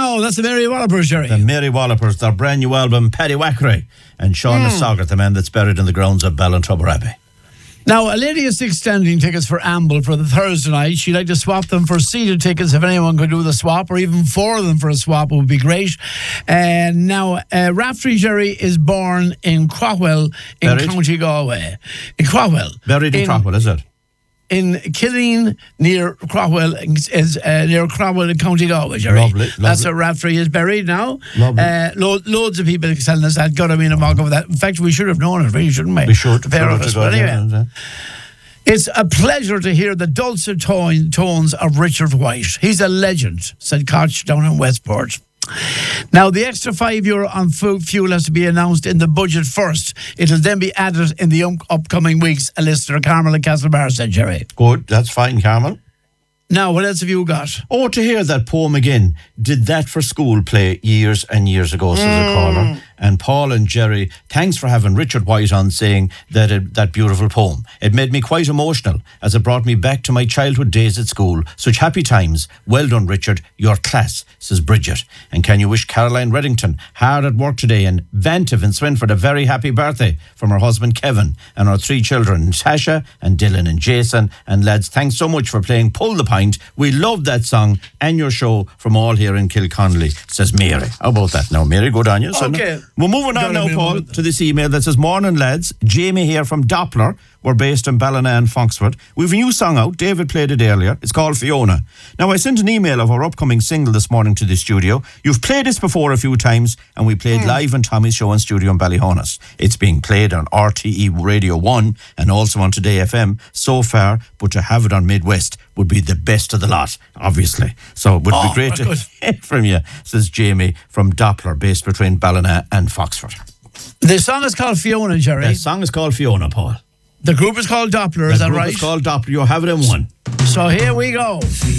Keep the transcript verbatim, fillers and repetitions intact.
Now, that's the Mary Wallopers, Jerry. The Mary Wallopers, their brand new album, Paddy Wackery, and Sean mm. Soggart, the man that's buried in the grounds of Ballintubber Abbey. Now, a lady has six standing tickets for Amble for the Thursday night. She'd like to swap them for seated tickets. If anyone could do the swap, or even four of them for a swap, would be great. And uh, now, uh, Raftery Jerry is born in Craughwell in Buried? County Galway. In Craughwell. Buried in, in Craughwell, is it? In Killeen, near Craughwell, is uh, near Craughwell in County Galway, Jerry. Lovely, lovely. That's where Raftery is buried now. Lovely. Uh, lo- loads of people telling us that. God, I mean, I'm all over that. In fact, we should have known it, really, shouldn't we? We should. The pair of us. But anyway. It's a pleasure to hear the dulcet tone, tones of Richard White. He's a legend, said Koch down in Westport. Now, the extra five euro on food fuel has to be announced in the budget first. It'll then be added in the um, upcoming weeks, a listener, Carmel and Castlebar, said Jerry. Good, that's fine, Carmel. Now, what else have you got? Oh, to hear that poem again. Did that for school play years and years ago, says mm. a caller. And Paul and Jerry, thanks for having Richard White on saying that uh, that beautiful poem. It made me quite emotional as it brought me back to my childhood days at school. Such happy times. Well done, Richard. Your class, says Bridget. And can you wish Caroline Reddington, hard at work today, and Vantive in Swinford, a very happy birthday from her husband Kevin and our three children, Sasha and Dylan and Jason. And lads, thanks so much for playing Pull the Pint. We love that song and your show from all here in Kilconnelly, says Mary. How about that now, Mary? Good on you. Okay. We're moving on now, Paul, to this email that says, morning, lads. Jamie here from Doppler. We're based in Ballina and Foxford. We've a new song out. David played it earlier. It's called Fiona. Now, I sent an email of our upcoming single this morning to the studio. You've played this before a few times, and we played mm. live on Tommy's show and studio in Ballyhonus. It's being played on R T E Radio one and also on Today F M so far, but to have it on Midwest would be the best of the lot, obviously. So it would oh, be great to good. hear from you, says Jamie from Doppler, based between Ballina and Foxford. The song is called Fiona, Jerry. The song is called Fiona, Paul. The group is called Doppler, the is that group right? It's called Doppler. You have it in one. So here we go.